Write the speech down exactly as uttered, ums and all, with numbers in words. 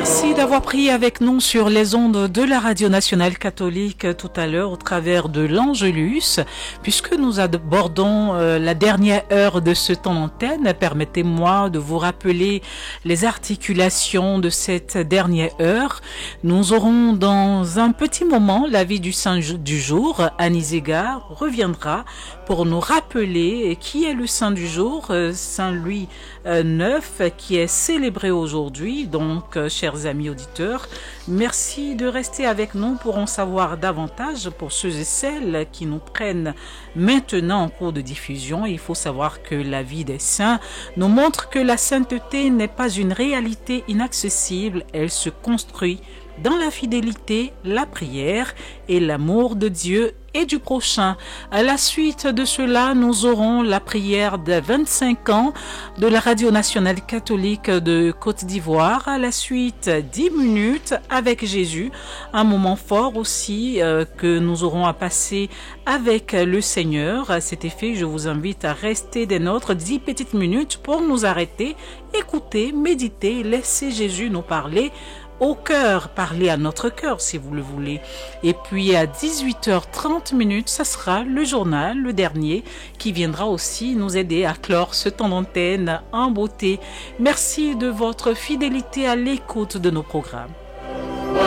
Merci d'avoir prié avec nous sur les ondes de la Radio Nationale Catholique tout à l'heure au travers de l'Angélus. Puisque nous abordons euh, la dernière heure de ce temps d'antenne, permettez-moi de vous rappeler les articulations de cette dernière heure. Nous aurons dans un petit moment la vie du saint du jour. Annie Zéga reviendra pour nous rappeler qui est le saint du jour, Saint Louis neuf, qui est célébré aujourd'hui. Donc, chers amis auditeurs, merci de rester avec nous pour en savoir davantage. Pour ceux et celles qui nous prennent maintenant en cours de diffusion, il faut savoir que la vie des saints nous montre que la sainteté n'est pas une réalité inaccessible, elle se construit dans la fidélité, la prière et l'amour de Dieu et du prochain. À la suite de cela, nous aurons la prière de vingt-cinq ans de la Radio Nationale Catholique de Côte d'Ivoire. À la suite, dix minutes avec Jésus, un moment fort aussi euh, que nous aurons à passer avec le Seigneur. À cet effet, je vous invite à rester des nôtres dix petites minutes pour nous arrêter, écouter, méditer, laisser Jésus nous parler au cœur, parler à notre cœur si vous le voulez. Et puis à dix-huit heures trente minutes, ça sera le journal, le dernier, qui viendra aussi nous aider à clore ce temps d'antenne en beauté. Merci de votre fidélité à l'écoute de nos programmes.